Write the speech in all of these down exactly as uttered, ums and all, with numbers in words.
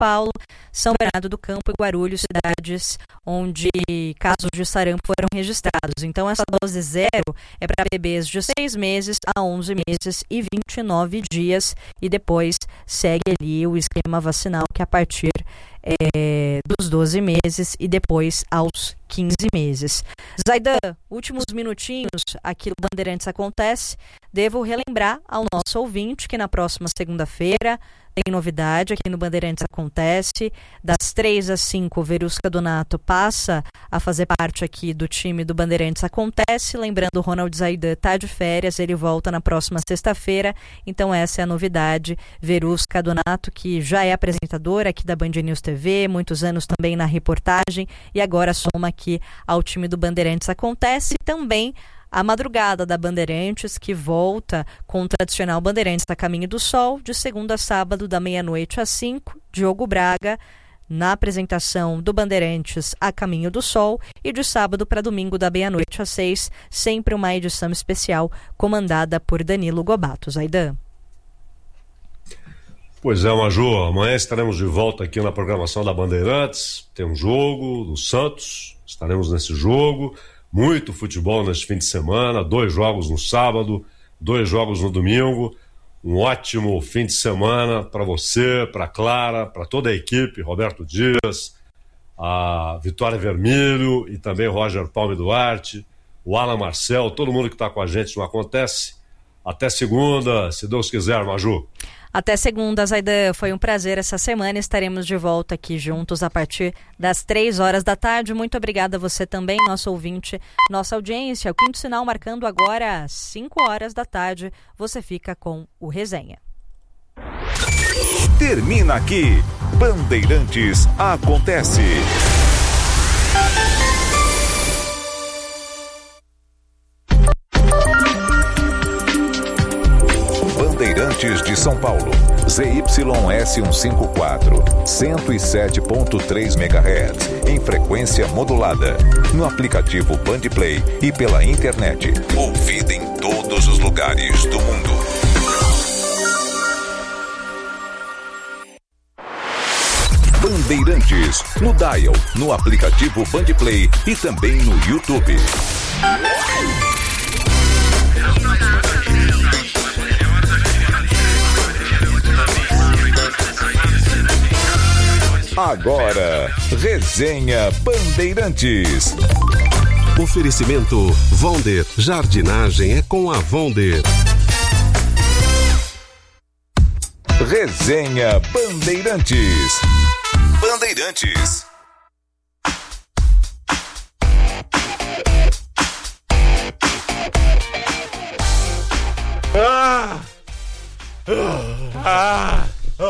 Paulo, São Bernardo do Campo e Guarulhos, cidades onde casos de sarampo foram registrados. Então, essa dose zero é para bebês de seis meses a onze meses e vinte e nove dias, e depois segue ali o esquema vacinal, que é a partir é, dos doze meses e depois aos quinze meses. Zaidan, últimos minutinhos aqui no Bandeirantes Acontece. Devo relembrar ao nosso ouvinte que na próxima segunda-feira tem novidade aqui no Bandeirantes Acontece. Das três às cinco, o Verusca Donato passa a fazer parte aqui do time do Bandeirantes Acontece. Lembrando, o Ronald Zaidan está de férias, ele volta na próxima sexta-feira. Então essa é a novidade. Verusca Donato, que já é apresentador aqui da Band News T V, muitos anos também na reportagem, e agora soma aqui ao time do Bandeirantes Acontece. Também a madrugada da Bandeirantes, que volta com o tradicional Bandeirantes a Caminho do Sol, de segunda a sábado, da meia-noite às cinco, Diogo Braga na apresentação do Bandeirantes a Caminho do Sol, e de sábado para domingo, da meia-noite às seis, sempre uma edição especial comandada por Danilo Gobato. Zaidan. Pois é, Maju, amanhã estaremos de volta aqui na programação da Bandeirantes. Tem um jogo do Santos, estaremos nesse jogo. Muito futebol neste fim de semana, dois jogos no sábado, dois jogos no domingo. Um ótimo fim de semana para você, para Clara, para toda a equipe, Roberto Dias, a Vitória Vermelho e também o Roger Palme Duarte, o Alan Marcel, todo mundo que está com a gente no Acontece. Até segunda, se Deus quiser, Maju. Até segunda, Zaidan. Foi um prazer essa semana. Estaremos de volta aqui juntos a partir das três horas da tarde. Muito obrigada a você também, nosso ouvinte, nossa audiência. O quinto sinal marcando agora às cinco horas da tarde. Você fica com o Resenha. Termina aqui. Bandeirantes Acontece. Bandeirantes de São Paulo, Z Y S cento e cinquenta e quatro, cento e sete ponto três megahertz, em frequência modulada, no aplicativo Bandplay e pela internet. Ouvida em todos os lugares do mundo. Bandeirantes, no Dial, no aplicativo Bandplay e também no YouTube. Agora, Resenha Bandeirantes. Oferecimento Vonder. Jardinagem é com a Vonder. Resenha Bandeirantes. Bandeirantes. Ah! Ah!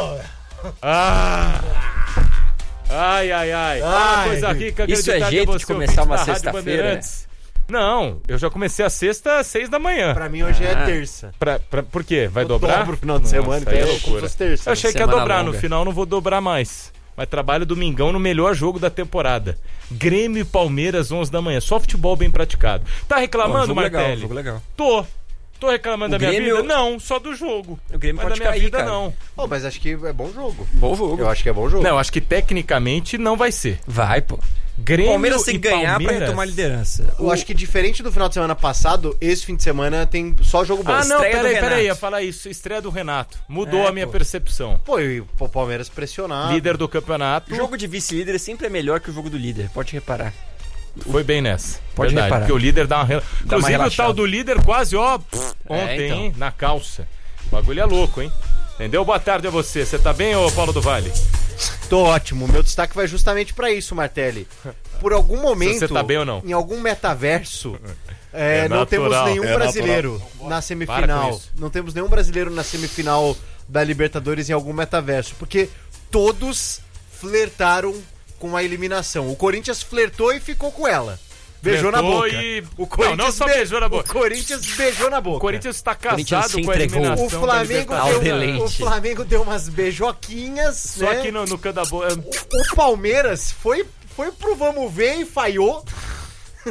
Ah! Ai, ai, ai. Ah, coisa rica. Isso é jeito de começar uma sexta-feira, né? Não, eu já comecei a sexta às seis da manhã. Pra mim hoje ah. é terça. Pra, pra, por quê? Vai eu dobrar? Dobro o final de semana, Nossa, é loucura. Como se fosse terça. Eu achei Semana que ia dobrar, longa. No final não vou dobrar mais. Mas trabalho domingão no melhor jogo da temporada. Grêmio e Palmeiras, onze da manhã. Só futebol bem praticado. Tá reclamando, jogo Martelli? Legal, jogo legal. Tô. Tô reclamando O da minha Grêmio- vida? Não, só do jogo. O Grêmio Mas pode da minha cair, vida, cara. não. Oh, mas acho que é bom jogo. Bom jogo. Eu acho que é bom jogo. Não, acho que tecnicamente não vai ser. Vai, pô. Grêmio O Palmeiras tem e que ganhar Palmeiras... pra retomar a liderança. Eu acho que diferente do final de semana passado, esse fim de semana tem só jogo bom. Ah, não, Estreia do peraí, Renato. peraí, ia falar isso. Estreia do Renato. Mudou É, a minha pô. percepção. Pô, e o Palmeiras pressionado. Líder do campeonato. O jogo de vice-líder sempre é melhor que o jogo do líder, pode reparar. Foi bem nessa. Pode Verdade, reparar. porque o líder dá uma... rela- uma Inclusive o relaxada. tal do líder quase, ó, pff, ontem, É, então. hein, na calça. O bagulho é louco, hein? Entendeu? Boa tarde a você. Você tá bem, ô Paulo do Vale? Tô ótimo. Meu destaque vai justamente pra isso, Martelli. Por algum momento, você tá bem ou não? em algum metaverso, é, É não natural, temos nenhum é brasileiro natural. na Para semifinal. com isso. Não temos nenhum brasileiro na semifinal da Libertadores em algum metaverso, porque todos flertaram com a eliminação. O Corinthians flertou e ficou com ela. Beijou na Flertou boca. e- O Corinthians Não, não só be- beijou na boca. O Corinthians beijou na boca. O Corinthians está Corinthians casado se com a entregou. eliminação O Flamengo, da Ao deu, deleite. o Flamengo deu umas beijoquinhas, Só né? que no, no canto da boca... O Palmeiras foi, foi pro vamos ver e falhou.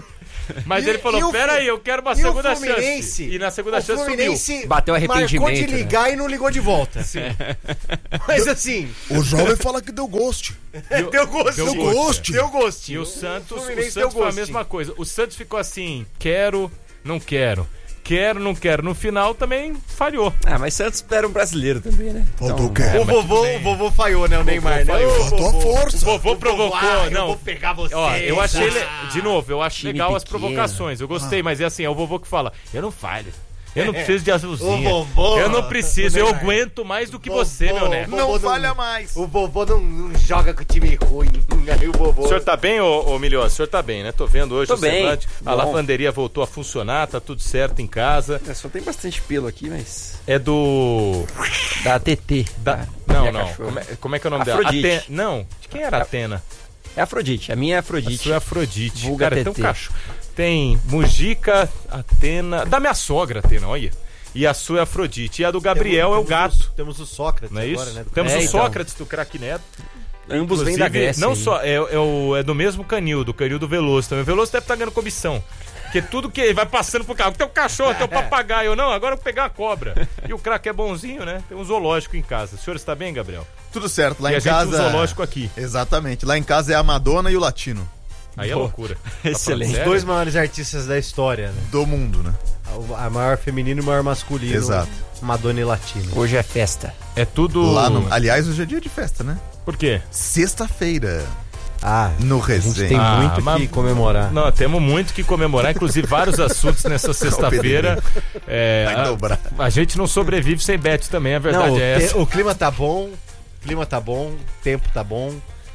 Mas E- ele falou, e o pera Fu- aí, eu quero uma e o segunda Fluminense? chance. E na segunda o chance Fluminense subiu. Bateu arrependimento, marcou de ligar e não ligou de volta. Sim. Mas assim, O jovem fala que deu gosto. deu gosto. deu Deu gosto. Deu gosto. E o Santos, o Fluminense Santos deu foi a gosto. mesma coisa. O Santos ficou assim, quero, não quero. Quero, não quero. No final também falhou. Ah, mas Santos era um brasileiro também, né? Faltou o quê? O vovô, o vovô falhou, né? O Neymar, né? falhou. Ô, Faltou a vovô. força. O vovô provocou, Ah, eu não. vou pegar você. Ó, eu achei, le- Ah. de novo, eu acho Time legal as pequeno. provocações. Eu gostei, mas é assim, é o vovô que fala, eu não falho. Eu não preciso de azulzinha. O vovô. Eu não preciso, eu Neymar. aguento mais do que Vovô, você, meu neto. vovô Não falha mais. O vovô não, não joga com time ruim. Aí o vovô. O senhor tá bem, ô, ô Milhões? O senhor tá bem, né? Tô vendo hoje Tô o bem. semblante. A Bom. lavanderia voltou a funcionar, tá tudo certo em casa. É, só tem bastante pelo aqui, mas... É do... Da T T. Da... tá? Não, Minha não. cachorra. Como é, como é que é o nome Afrodite. dela? Aten... Não. De quem era a Atena? É Afrodite. A minha é A Afrodite. sua é Afrodite. Vulga Cara, T tem um T. cachorro. Tem Mujica, Atena... Da minha sogra, Atena, olha. E a sua é Afrodite. E a do Gabriel é o gato. Temos o Sócrates Não é isso? agora, né? Temos É, o então. Sócrates do craque Neto. Ambos vêm da Inclusive, Grécia. Não hein? só, é, é, o, é do mesmo canil, do canil do Veloso também. O Veloso deve estar ganhando comissão. Porque tudo que vai passando pro carro, tem um cachorro, tem um papagaio, não, agora eu vou pegar a cobra. E o craque é bonzinho, né? Tem um zoológico em casa. O senhor está bem, Gabriel? Tudo certo, lá e em a gente casa. tem um zoológico aqui. Exatamente, lá em casa é a Madonna e o Latino. Aí é Boa. loucura. Excelente. Os Sério? dois maiores artistas da história, né? Do mundo, né? A a maior feminino e o maior masculino. Exato. Madonna e Latino. Hoje é festa. É tudo... Lá no... Aliás, hoje é dia de festa, né? Por quê? Sexta-feira, Ah, no a gente tem Resenha. Ah, muito mas- que comemorar. Não, temos muito que comemorar, inclusive vários assuntos nessa sexta-feira. É, Vai a, dobrar. a gente não sobrevive sem Bet também, a verdade Não, o, é te- essa. o clima tá bom, o clima tá bom, o tempo tá bom.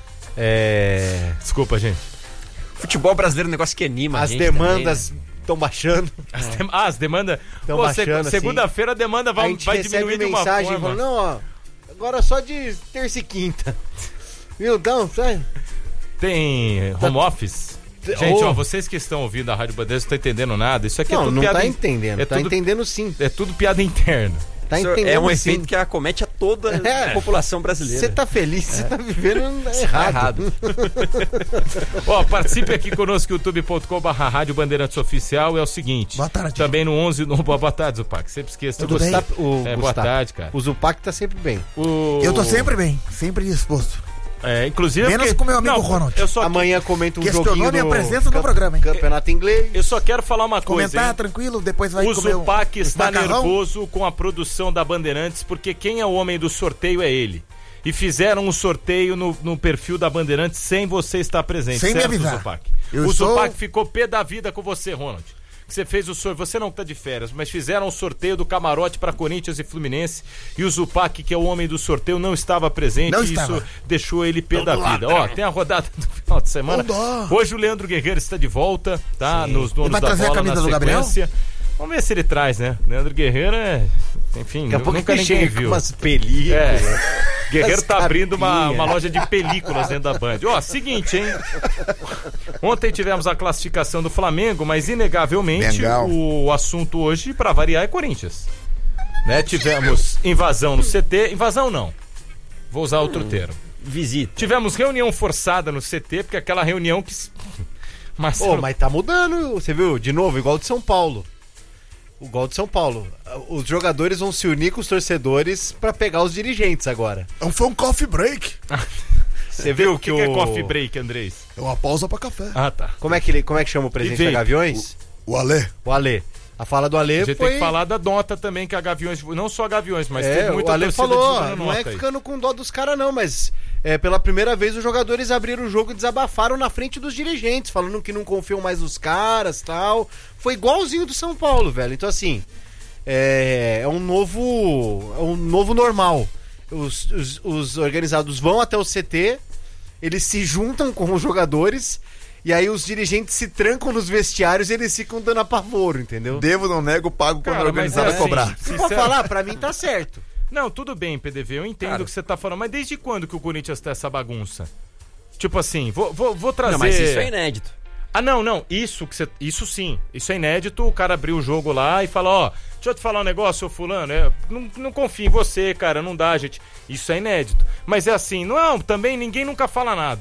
É, Desculpa, gente. Futebol brasileiro é um negócio que anima a as gente demandas estão baixando. As, dem- ah, as demandas... Tão Pô, baixando, assim. segunda-feira a demanda a vai, gente vai recebe diminuir de uma mensagem forma. falando, não, ó, agora só de terça e quinta. Viu, então, sai. Tem home office? Gente, Oh. ó, vocês que estão ouvindo a Rádio Bandeirantes não estão entendendo nada. Isso aqui é Não, tudo não piada tá in- entendendo, é tá tudo- entendendo sim. É tudo piada interna. Tá Isso entendendo é um sim. efeito que acomete a toda É. a população brasileira. Você tá feliz, você tá vivendo Tá errado. Ó, participe aqui conosco, youtube ponto com barra Rádio Bandeirantes Oficial. É o seguinte. Boa tarde. Também no onze... No, boa tarde, Zupac. Sempre esqueço. Tudo O bem? Gustavo- O É, boa Gustavo. tarde, cara. O Zupac tá sempre bem. O- Eu tô sempre bem, sempre disposto. É, inclusive... Menos porque- com meu amigo Não, Ronald. Eu só, Amanhã comenta um Questionou joguinho minha no presença no camp- programa, hein? Campeonato inglês. eu só quero falar uma coisa, Comentar hein? tranquilo, depois vai O comer um, Zupac um está macarrão. nervoso com a produção da Bandeirantes, porque quem é o homem do sorteio é ele. E fizeram um sorteio no, no perfil da Bandeirantes sem você estar presente, Sem me certo, avisar. Zupac? Eu o estou- Zupac ficou pé da vida com você, Ronald. Que você fez o sorteio, você não tá de férias, mas fizeram um sorteio do camarote para Corinthians e Fluminense, e o Zupac, que é o homem do sorteio, não estava presente, Não e estava. isso deixou ele pé da vida. Ó, tem a rodada do final de semana. Ô, dó. Hoje o Leandro Guerreiro está de volta, tá? Nos donos Ele vai da trazer a bola camisa na do Gabriel? sequência. Vamos ver se ele traz, né? Leandro Guerreiro é. Enfim, Daqui a pouco nunca ele ninguém chega com viu. umas películas. É. Guerreiro tá abrindo uma, capinhas. uma loja de películas dentro da Band. Ó, seguinte, hein? Ontem tivemos a classificação do Flamengo, mas inegavelmente Mengão. o assunto hoje, pra variar, é Corinthians. Né? Tivemos invasão no C T. Invasão não. Vou usar outro termo. Visita. Tivemos reunião forçada no C T, porque aquela reunião que. Mas, Ô, mas tá mudando, você viu? De novo, igual de São Paulo. Igual de São Paulo. Os jogadores vão se unir com os torcedores pra pegar os dirigentes agora. Foi um coffee break. Você viu o que, que, que é o... coffee break, Andrés? É uma pausa pra café. Ah, tá. Como é que, ele, como é que chama o presidente veio? da Gaviões? O Alê. O Alê. A fala do Alê A gente foi... tem que falar da nota também que a Gaviões, não só a Gaviões, mas É, teve muita o Alê torcida falou, divulgando não é nota aí. ficando com dó dos caras não, mas é, pela primeira vez os jogadores abriram o jogo e desabafaram na frente dos dirigentes, falando que não confiam mais nos caras e tal. Foi igualzinho do São Paulo, velho. Então assim, é, é um novo é um novo normal. Os, os, os organizados vão até o C T, eles se juntam com os jogadores e aí os dirigentes se trancam nos vestiários e eles ficam dando apavoro, entendeu? Devo, não nego, pago quando Cara, a mas organizada é assim, cobrar. sincero- Vou falar, pra mim tá certo. Não, tudo bem, P D V, eu entendo Cara. o que você tá falando, mas desde quando que o Corinthians tá essa bagunça? Tipo assim, vou, vou, vou trazer... Não, mas isso é inédito. Ah, não, não, isso que você... Isso sim, isso é inédito, o cara abrir o jogo lá e falar, ó, deixa eu te falar um negócio, ô fulano, é, não, não confio em você, cara, não dá, gente. Isso é inédito. Mas é assim, não, também ninguém nunca fala nada.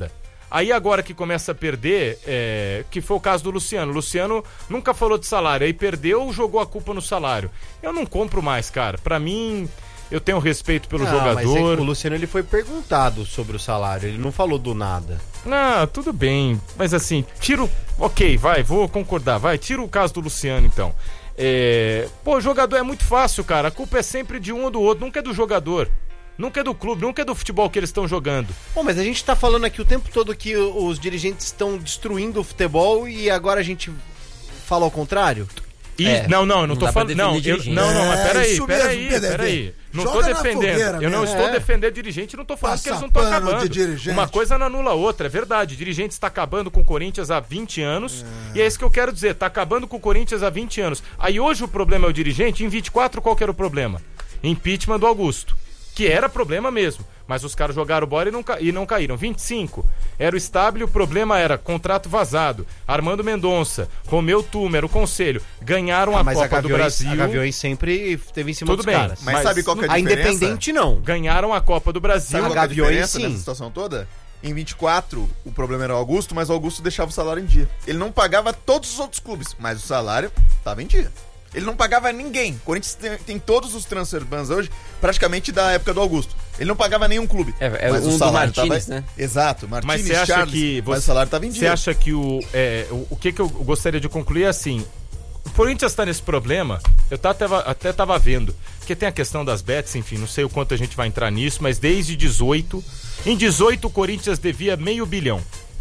Aí agora que começa a perder, é, que foi o caso do Luciano. O Luciano nunca falou de salário, aí perdeu, jogou a culpa no salário. Eu não compro mais, cara. Pra mim, eu tenho respeito pelo Ah, jogador. Mas é que o Luciano ele foi perguntado sobre o salário, ele não falou do nada. Não, tudo bem. Mas assim, tiro. Ok, vai, vou concordar. Vai, tira o caso do Luciano, então. É... Pô, jogador é muito fácil, cara. A culpa é sempre de um ou do outro, nunca é do jogador. Nunca é do clube, nunca é do futebol que eles estão jogando. Bom, mas a gente tá falando aqui o tempo todo que os dirigentes estão destruindo o futebol e agora a gente fala ao contrário? E, É, não, não, eu não não tô dá pra falando. Não, defender eu, dirigente. não, não, mas É, peraí, isso peraí, mesmo, P D V. peraí. Não Joga tô na defendendo. fogueira Eu não mesmo. estou É. defendendo dirigente, não tô falando que eles não Passa estão pano acabando. de dirigente. Uma coisa não anula a outra, é verdade. Dirigente está acabando com o Corinthians há vinte anos. É. E é isso que eu quero dizer, tá acabando com o Corinthians há vinte anos. Aí hoje o problema é o dirigente, em vinte e quatro qual que era o problema? Impeachment do Augusto. Que era problema mesmo. Mas os caras jogaram bola e não, ca... e não caíram. vinte e cinco era o estável, o problema era contrato vazado. Armando Mendonça, Romeu Tumer, o Conselho, ganharam Ah, a mas Copa a do Gaviões, Brasil. a Gaviões sempre teve em cima Tudo dos bem, caras. Mas, Mas sabe qual que é a A diferença? Independente não. Ganharam a Copa do Brasil. Sabe A qual que é a Gaviões, diferença sim. nessa situação toda? Em vinte e quatro, o problema era o Augusto, mas o Augusto deixava o salário em dia. Ele não pagava todos os outros clubes, mas o salário estava em dia. Ele não pagava ninguém. O Corinthians tem, tem todos os transfer bans hoje, praticamente da época do Augusto. Ele não pagava nenhum clube. É, é mas um o do salário Martínez, tava... né? Exato, Mas Martínez, você acha Charles, que mas você, o salário estava em você dia. acha que o, é, o o que que eu gostaria de concluir é assim, o Corinthians está nesse problema, eu tá, até, até tava vendo, porque tem a questão das bets, enfim, não sei o quanto a gente vai entrar nisso, mas desde dezoito, em dezoito o Corinthians devia meio bilhão,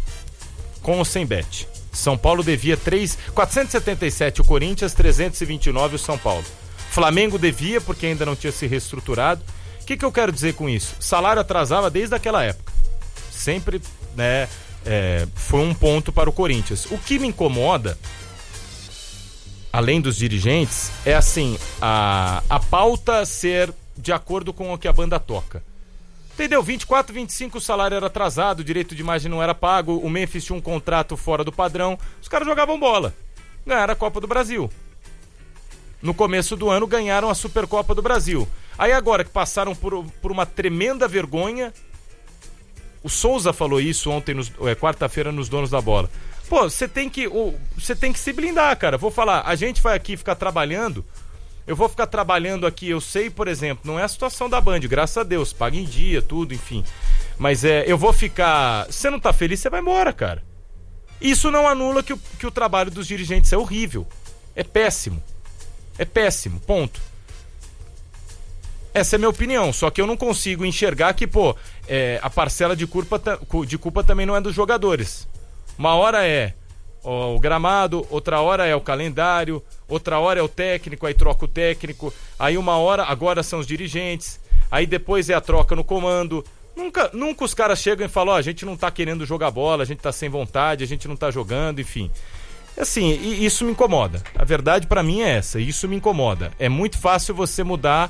com ou sem bet. São Paulo devia três, quatrocentos e setenta e sete o Corinthians, trezentos e vinte e nove o São Paulo. Flamengo devia porque ainda não tinha se reestruturado. O que que eu quero dizer com isso? Salário atrasava desde aquela época. Sempre, né, é, foi um ponto para o Corinthians. O que me incomoda, além dos dirigentes, é assim, a, a pauta ser de acordo com o que a banda toca. Entendeu? vinte e quatro, vinte e cinco o salário era atrasado, o direito de imagem não era pago, o Memphis tinha um contrato fora do padrão, os caras jogavam bola. Ganharam a Copa do Brasil. No começo do ano ganharam a Supercopa do Brasil. Aí agora que passaram por, por uma tremenda vergonha, o Souza falou isso ontem, nos, é, quarta-feira, nos Donos da Bola. Pô, você tem que você tem que se blindar, cara. Vou falar, a gente vai aqui ficar trabalhando, eu vou ficar trabalhando aqui, eu sei, por exemplo, não é a situação da Band, graças a Deus, paga em dia, tudo, enfim. Mas é, eu vou ficar... Você não tá feliz, você vai embora, cara. Isso não anula que o, que o trabalho dos dirigentes é horrível. É péssimo. É péssimo, ponto. Essa é a minha opinião, só que eu não consigo enxergar que, pô, é, a parcela de culpa, de culpa também não é dos jogadores. Uma hora é ó, o gramado, outra hora é o calendário, outra hora é o técnico, aí troca o técnico, aí uma hora, agora são os dirigentes, aí depois é a troca no comando. Nunca, nunca os caras chegam e falam, ó, a gente não tá querendo jogar bola, a gente tá sem vontade, a gente não tá jogando, enfim. Assim, e isso me incomoda. A verdade pra mim é essa, isso me incomoda. É muito fácil você mudar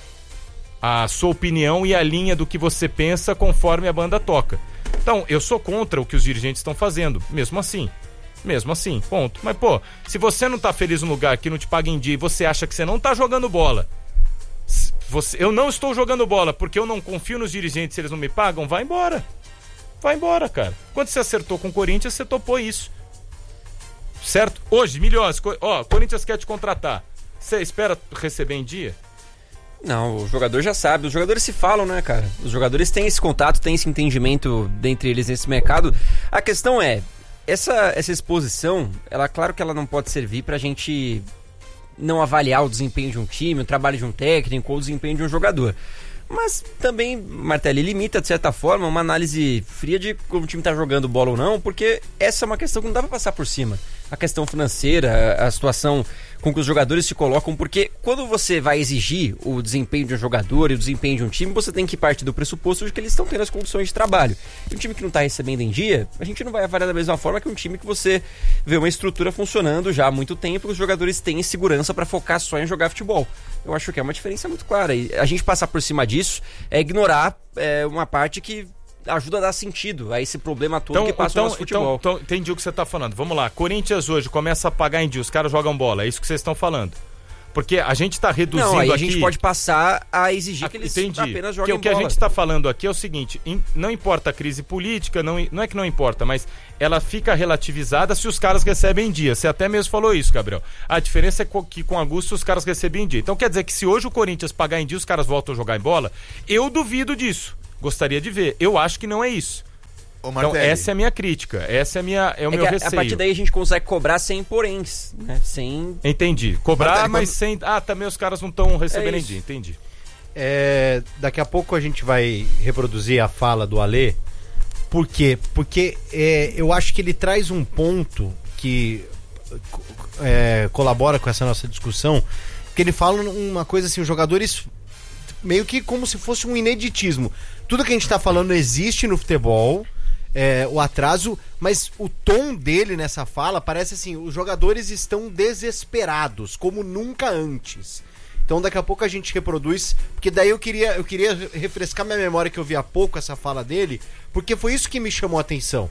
a sua opinião e a linha do que você pensa conforme a banda toca. Então, eu sou contra o que os dirigentes estão fazendo, mesmo assim. Mesmo assim, ponto. Mas, pô, se você não tá feliz no lugar que não te paga em dia e você acha que você não tá jogando bola, você, eu não estou jogando bola porque eu não confio nos dirigentes se eles não me pagam, vai embora. Vai embora, cara. Quando você acertou com o Corinthians, você topou isso. Certo? Hoje, Milhões, ó, Corinthians quer te contratar. Você espera receber em dia? Não, o jogador já sabe. Os jogadores se falam, né, cara? Os jogadores têm esse contato, têm esse entendimento dentre eles nesse mercado. A questão é, essa, essa exposição, ela, claro que ela não pode servir pra gente não avaliar o desempenho de um time, o trabalho de um técnico ou o desempenho de um jogador. Mas também, Martelli, limita, de certa forma, uma análise fria de como o time tá jogando bola ou não, porque essa é uma questão que não dá pra passar por cima. A questão financeira, a situação com que os jogadores se colocam, porque quando você vai exigir o desempenho de um jogador e o desempenho de um time, você tem que partir do pressuposto de que eles estão tendo as condições de trabalho. E um time que não está recebendo em dia, a gente não vai avaliar da mesma forma que um time que você vê uma estrutura funcionando já há muito tempo e os jogadores têm segurança para focar só em jogar futebol. Eu acho que é uma diferença muito clara. E a gente passar por cima disso é ignorar é, uma parte que ajuda a dar sentido a esse problema todo então, que passa então, no nosso futebol. Então, então, entendi o que você está falando. Vamos lá, Corinthians hoje começa a pagar em dia, os caras jogam bola, é isso que vocês estão falando. Porque a gente tá reduzindo Não, aí a aqui... gente pode passar a exigir que eles Entendi. apenas Porque joguem o que bola. a gente está falando aqui é o seguinte, in- não importa a crise política, não, não é que não importa, mas ela fica relativizada se os caras recebem em dia. Você até mesmo falou isso, Gabriel. A diferença é co- que com Augusto os caras recebem em dia. Então quer dizer que se hoje o Corinthians pagar em dia, os caras voltam a jogar em bola? Eu duvido disso. Gostaria de ver. Eu acho que não é isso. Ô, Então Martelli, essa é a minha crítica, essa é, a minha, é o É meu que a, receio. a partir daí a gente consegue cobrar sem poréns, né? Sem... Entendi. Cobrar, Martelli, mas quando- sem... Ah, também os caras não estão recebendo É em isso. dia, entendi. É, daqui a pouco a gente vai reproduzir a fala do Alê. Por quê? Porque é, eu acho que ele traz um ponto que é, colabora com essa nossa discussão, que ele fala uma coisa assim, os jogadores meio que como se fosse um ineditismo. Tudo que a gente tá falando existe no futebol, é, o atraso, mas o tom dele nessa fala parece assim, os jogadores estão desesperados, como nunca antes. Então daqui a pouco a gente reproduz, porque daí eu queria, eu queria refrescar minha memória que eu vi há pouco essa fala dele, porque foi isso que me chamou a atenção.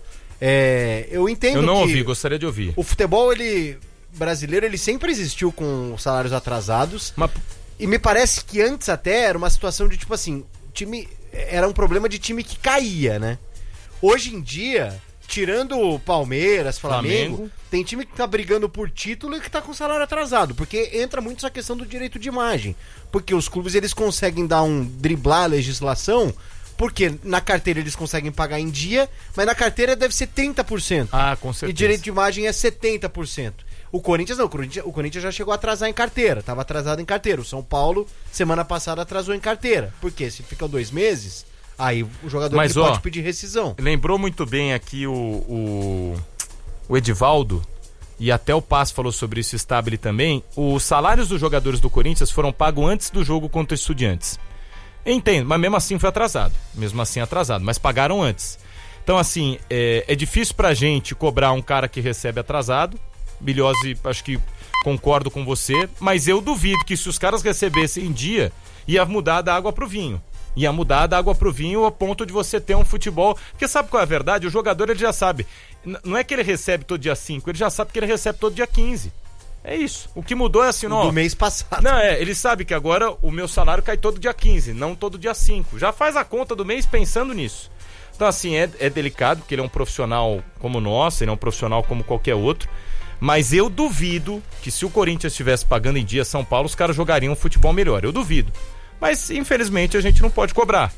É, eu entendo Eu não que ouvi, gostaria de ouvir. o futebol ele brasileiro ele sempre existiu com salários atrasados. Mas, E me parece que antes até era uma situação de tipo assim, o time era um problema de time que caía, né? Hoje em dia, tirando o Palmeiras, Flamengo, Flamengo. tem time que tá brigando por título e que tá com salário atrasado, porque entra muito essa questão do direito de imagem, porque os clubes eles conseguem dar um driblar a legislação, porque na carteira eles conseguem pagar em dia, mas na carteira deve ser trinta por cento. ah, com E certeza. direito de imagem é setenta por cento. O Corinthians não, o Corinthians, o Corinthians já chegou a atrasar em carteira, tava atrasado em carteira. O São Paulo, semana passada, atrasou em carteira. Por quê? Se fica dois meses, aí o jogador Mas, ele ó, pode pedir rescisão. Lembrou muito bem aqui o, o, o Edivaldo, e até o Paz falou sobre isso, Stabile também. Os salários dos jogadores do Corinthians foram pagos antes do jogo contra o Estudiantes. Entendo, mas mesmo assim foi atrasado. Mesmo assim atrasado, mas pagaram antes. Então, assim, é, é difícil pra gente cobrar um cara que recebe atrasado. Bilhose, acho que concordo com você, mas eu duvido que se os caras recebessem em dia, ia mudar da água pro vinho. Ia mudar da água pro vinho a ponto de você ter um futebol. Porque sabe qual é a verdade? O jogador ele já sabe. N- não é que ele recebe todo dia cinco, ele já sabe que ele recebe todo dia quinze. É isso. O que mudou é assim, não. Do mês passado. Não, é, ele sabe que agora o meu salário cai todo dia quinze, não todo dia cinco. Já faz a conta do mês pensando nisso. Então, assim, é, é delicado, porque ele é um profissional como nós, ele é um profissional como qualquer outro. Mas eu duvido que se o Corinthians estivesse pagando em dia São Paulo, os caras jogariam um futebol melhor. Eu duvido. Mas, infelizmente, a gente não pode cobrar.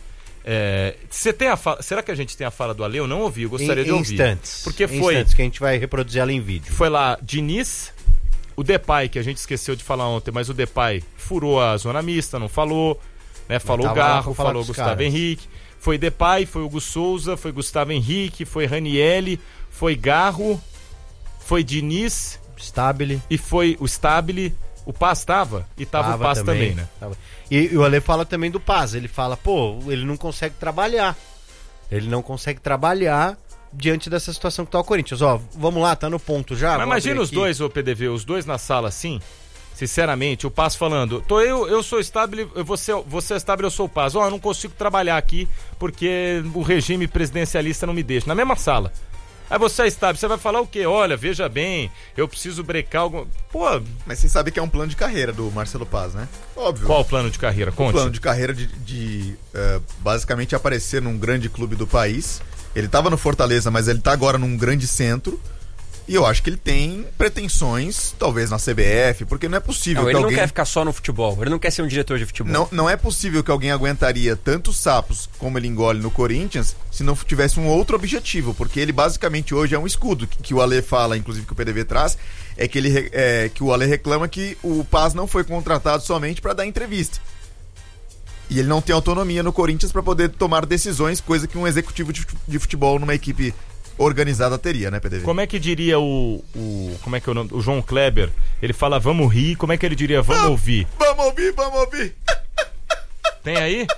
É, você tem a fala, será que a gente tem a fala do Ale? Eu não ouvi, eu gostaria em, de em ouvir. instantes. Porque em foi, instantes, que a gente vai reproduzir ela em vídeo. foi lá Diniz, o Depay, que a gente esqueceu de falar ontem, mas o Depay furou a zona mista, não falou, né? Falou tava lá Garro, pra falar falou com os Gustavo caras. Henrique. Foi Depay, foi Hugo Souza, foi Gustavo Henrique, foi Ranielli, foi Garro, foi Diniz Stabile. e foi o Stabile. O Paz tava? E tava, o Paz também, né? Tava. E, e o Ale fala também do Paz. Ele fala, pô, ele não consegue trabalhar. Ele não consegue trabalhar diante dessa situação que tá o Corinthians. Ó, vamos lá, tá no ponto já. Mas vou imagina abrir os aqui. dois, ô P D V, os dois na sala assim. Sinceramente, o Paz falando, tô eu, eu sou Stabile, você, você é Stabile, eu sou o Paz. Ó, eu não consigo trabalhar aqui porque o regime presidencialista não me deixa. Na mesma sala. Aí você é Stabile, você vai falar o quê? Olha, veja bem, eu preciso brecar algum... Pô, Mas você sabe que é um plano de carreira do Marcelo Paz, né? Óbvio. qual o plano de carreira? O Conte. plano de carreira de, de, eh, basicamente aparecer num grande clube do país. Ele tava no Fortaleza, mas ele tá agora num grande centro. E eu acho que ele tem pretensões, talvez na C B F, porque não é possível Não, que ele alguém... não quer ficar só no futebol, ele não quer ser um diretor de futebol. Não, não é possível que alguém aguentaria tantos sapos como ele engole no Corinthians se não tivesse um outro objetivo, porque ele basicamente hoje é um escudo, que, que o Ale fala, inclusive que o P D V traz, é que, ele, re- é, que o Ale reclama que o Paz não foi contratado somente para dar entrevista. E ele não tem autonomia no Corinthians para poder tomar decisões, coisa que um executivo de fute- de futebol numa equipe organizada teria, né, P D V? Como é que diria o, o... Como é que é o nome? O João Kleber. Ele fala, vamos rir. Como é que ele diria, vamos Ah, ouvir? Vamos ouvir, vamos ouvir! Tem aí?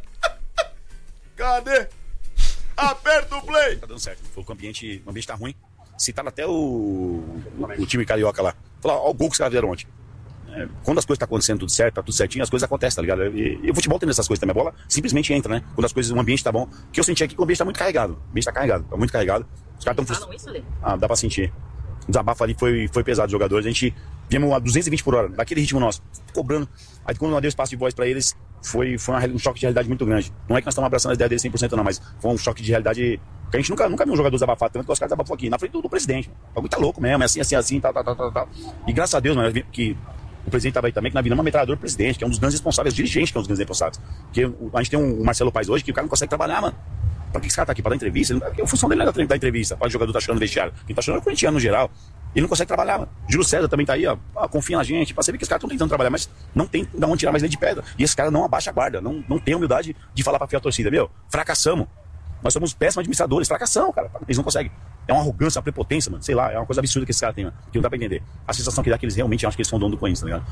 Cadê? Aperta o play! Tá dando certo. Foi que o ambiente, o ambiente tá ruim. Citaram até o, o time carioca lá. Falaram, ó, o gol que os caras fizeram ontem. É, quando as coisas tá acontecendo tudo certo, tá tudo certinho, as coisas acontecem, tá ligado? E, e o futebol tem essas coisas também. A bola simplesmente entra, né? Quando as coisas, o ambiente tá bom. O que eu senti aqui que o ambiente tá muito carregado. O ambiente tá carregado, tá muito carregado. Os caras tão frustrados. Ah, dá pra sentir. O desabafo ali foi, foi pesado dos jogadores. A gente Viemos a duzentos e vinte por hora, daquele ritmo nosso, cobrando. Aí quando nós deu espaço de voz pra eles, foi, foi uma, um choque de realidade muito grande. Não é que nós estamos abraçando as ideias deles cem por cento não, mas foi um choque de realidade que a gente nunca, nunca viu um jogador desabafar tanto que os caras desabafou aqui, na frente do, do presidente. O bagulho tá louco mesmo, é assim, assim, assim, tal, tal, tal, tal, tal. E graças a Deus, mano, que o presidente tava aí também, que nós viramos uma metralhadora do presidente, que é um dos grandes responsáveis, dirigentes que é um dos grandes responsáveis. Porque a gente tem um, um Marcelo Paes hoje que o cara não consegue trabalhar, mano. Pra que esse cara tá aqui? Pra dar entrevista? A função dele não é dar entrevista. Para o jogador tá chorando no vestiário. Quem tá chorando é o corintiano no geral. Ele não consegue trabalhar, mano. Júlio César também tá aí, ó. Ah, confia na gente. Pra você ver que os caras estão tentando trabalhar, mas não tem de onde tirar mais leite de pedra. E esse cara não abaixa a guarda, não, não tem humildade de falar pra fiel torcida. Meu, fracassamos. Nós somos péssimos administradores. Fracassamos, cara. Eles não conseguem. É uma arrogância, uma prepotência, mano. Sei lá, é uma coisa absurda que esse cara tem, mano. Que não dá pra entender. A sensação que dá é que eles realmente acham que eles são dono do Corinthians, tá ligado?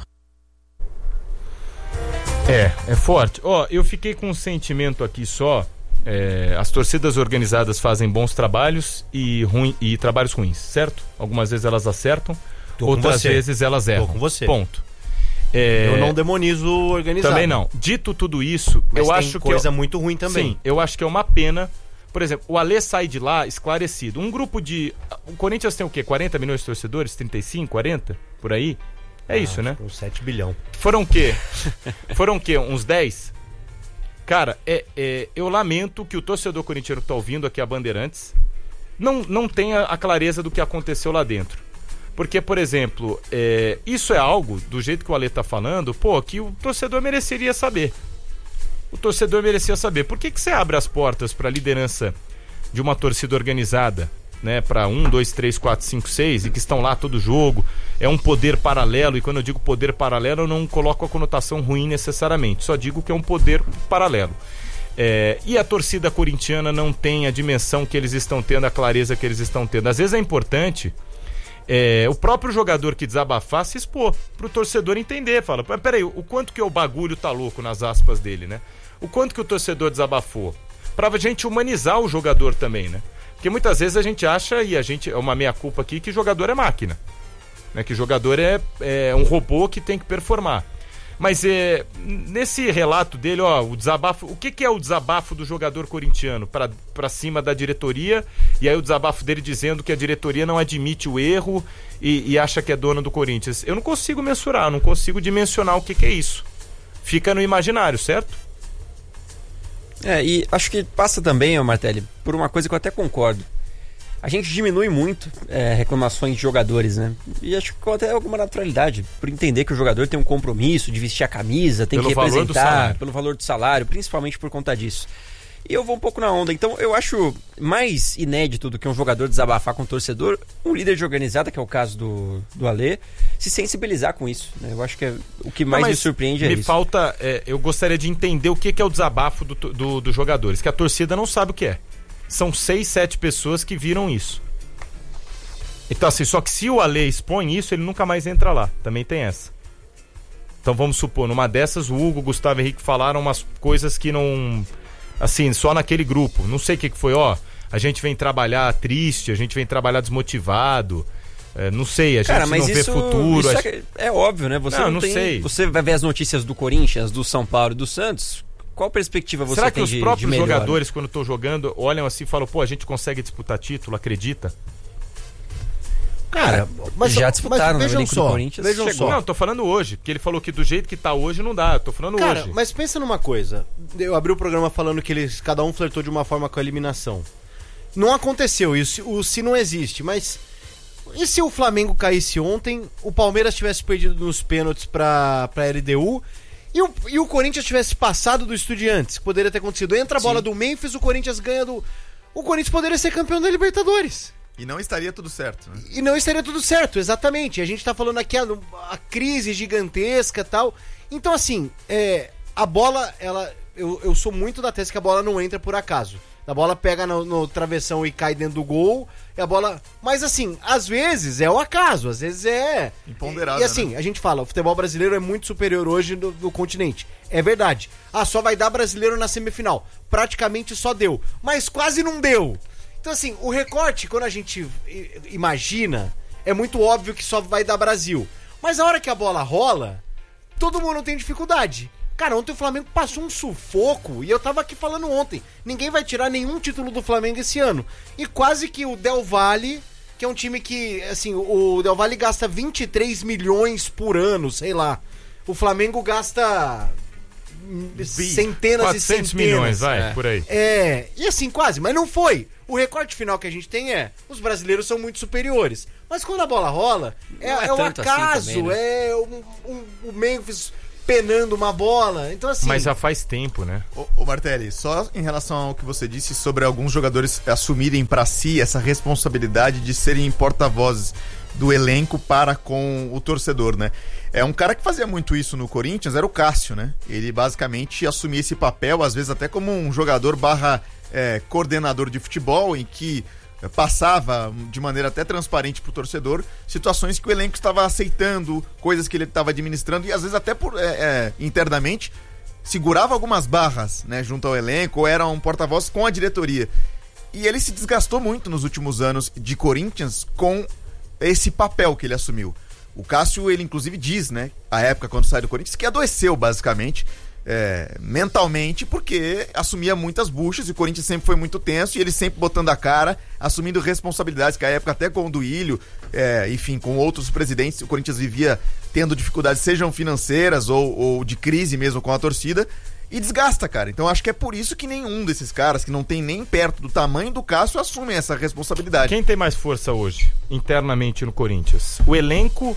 É, é forte. Ó, eu fiquei com um sentimento aqui só. É, as torcidas organizadas fazem bons trabalhos e, ruim, e trabalhos ruins, certo? Algumas vezes elas acertam, Tô com outras você. vezes elas erram. Tô com você. Ponto. É, Eu não demonizo o organizado. Também não. Dito tudo isso, Mas eu tem acho que coisa eu, muito ruim também. Sim, eu acho que é uma pena. Por exemplo, o Alê sai de lá esclarecido. Um grupo de... O Corinthians tem o quê? quarenta milhões de torcedores? trinta e cinco, quarenta? Por aí? É ah, isso, né? Uns sete bilhão. Foram o quê? Foram o quê? Uns dez? Cara, é, é, eu lamento que o torcedor corintiano que tá ouvindo aqui a Bandeirantes não, não tenha a clareza do que aconteceu lá dentro. Porque, por exemplo, é, isso é algo, do jeito que o Ale tá falando, pô, que o torcedor mereceria saber. O torcedor merecia saber. Por que que você abre as portas para a liderança de uma torcida organizada, né, para um, dois, três, quatro, cinco, seis, e que estão lá todo jogo? É um poder paralelo, e quando eu digo poder paralelo, eu não coloco a conotação ruim necessariamente, só digo que é um poder paralelo. É, e a torcida corintiana não tem a dimensão que eles estão tendo, a clareza que eles estão tendo. Às vezes é importante é, o próprio jogador que desabafar se expor, pro torcedor entender. Fala, peraí, o quanto que o bagulho tá louco, nas aspas dele, né? O quanto que o torcedor desabafou. Pra gente humanizar o jogador também, né? Porque muitas vezes a gente acha, e a gente é uma meia-culpa aqui, que jogador é máquina. Né, que jogador é, é um robô que tem que performar. Mas é, nesse relato dele, ó, o desabafo, o que, que é o desabafo do jogador corintiano pra, pra cima da diretoria? E aí o desabafo dele dizendo que a diretoria não admite o erro e, e acha que é dona do Corinthians. Eu não consigo mensurar, não consigo dimensionar o que, que é isso. Fica no imaginário, certo? É, e acho que passa também, ô Martelli, por uma coisa que eu até concordo. A gente diminui muito é, reclamações de jogadores, né? E acho que com até alguma naturalidade, por entender que o jogador tem um compromisso de vestir a camisa, tem pelo que valor do representar, salário. pelo valor do salário, principalmente por conta disso. E eu vou um pouco na onda. Então eu acho mais inédito do que um jogador desabafar com o torcedor, um líder de organizada, que é o caso do, do Alê, se sensibilizar com isso, né? Eu acho que é, o que mais Não, me surpreende é me isso. Me falta, é, eu gostaria de entender o que, que é o desabafo do, do, dos jogadores, que a torcida não sabe o que é. São seis, sete pessoas que viram isso. Então assim, só que se o Alê expõe isso, ele nunca mais entra lá. Também tem essa. Então vamos supor, numa dessas o Hugo, o Gustavo Henrique falaram umas coisas que não... Assim, só naquele grupo. Não sei o que que foi, ó. A gente vem trabalhar triste, a gente vem trabalhar desmotivado. É, não sei, a gente Cara, mas não isso, vê futuro. Isso a gente... é, é óbvio, né? Você não, não, não tem... sei. Você vai ver as notícias do Corinthians, do São Paulo e do Santos... Qual perspectiva você Será tem que os de, próprios de melhor? jogadores, quando estão jogando, olham assim e falam, pô, a gente consegue disputar título, acredita? Cara, mas já disputaram mas no vejam elenco só, do Corinthians. vejam chegou. só. Não, tô falando hoje, porque ele falou que do jeito que tá hoje não dá, eu tô falando Cara, hoje. mas pensa numa coisa. Eu abri o programa falando que eles, cada um flertou de uma forma com a eliminação. Não aconteceu isso, o se não existe, mas... E se o Flamengo caísse ontem, o Palmeiras tivesse perdido nos pênaltis pra, pra L D U... E o, e o Corinthians tivesse passado do Estudiantes, que poderia ter acontecido. Entra a bola Sim. do Memphis, o Corinthians ganha do... O Corinthians poderia ser campeão da Libertadores. E não estaria tudo certo, né? E não estaria tudo certo, exatamente. A gente tá falando aqui a, a crise gigantesca e tal. Então, assim, é, a bola, ela... Eu, eu sou muito da tese que a bola não entra por acaso. A bola pega no, no travessão e cai dentro do gol, e a bola... Mas assim, às vezes é o acaso, às vezes é... Imponderável, E, e assim, né? a gente fala, o futebol brasileiro é muito superior hoje no, no continente. É verdade. Ah, só vai dar brasileiro na semifinal. Praticamente só deu. Mas quase não deu. Então assim, o recorte, quando a gente imagina, é muito óbvio que só vai dar Brasil. Mas a hora que a bola rola, todo mundo tem dificuldade. Cara, ontem o Flamengo passou um sufoco, e eu tava aqui falando ontem, ninguém vai tirar nenhum título do Flamengo esse ano. E quase que o Del Valle que é um time que, assim, o Del Valle gasta vinte e três milhões por ano, sei lá. O Flamengo gasta centenas e quatrocentos centenas. milhões, vai, É. por aí. É, e assim, quase, mas não foi. O recorte final que a gente tem é, os brasileiros são muito superiores. Mas quando a bola rola, é, Não é é o tanto assim acaso, também, né? é um, um, o Memphis penando uma bola. Então, assim... Mas já faz tempo, né? Ô, ô Martelli, só em relação ao que você disse sobre alguns jogadores assumirem pra si essa responsabilidade de serem porta-vozes do elenco para com o torcedor, né? É um cara que fazia muito isso no Corinthians, era o Cássio, né? Ele basicamente assumia esse papel, às vezes até como um jogador barra é, coordenador de futebol, em que passava de maneira até transparente pro torcedor situações que o elenco estava aceitando, coisas que ele estava administrando e às vezes até por, é, é, internamente segurava algumas barras, né, junto ao elenco, ou era um porta-voz com a diretoria. E ele se desgastou muito nos últimos anos de Corinthians com esse papel que ele assumiu. O Cássio, ele inclusive diz, né, a época quando sai do Corinthians, que adoeceu basicamente É, mentalmente, porque assumia muitas buchas e o Corinthians sempre foi muito tenso e ele sempre botando a cara, assumindo responsabilidades, que a época até com o Duílio, é, enfim, com outros presidentes, o Corinthians vivia tendo dificuldades, sejam financeiras ou, ou de crise mesmo com a torcida, e desgasta, cara. Então acho que é por isso que nenhum desses caras, que não tem nem perto do tamanho do Cássio, assumem essa responsabilidade. Quem tem mais força hoje, internamente no Corinthians? O elenco...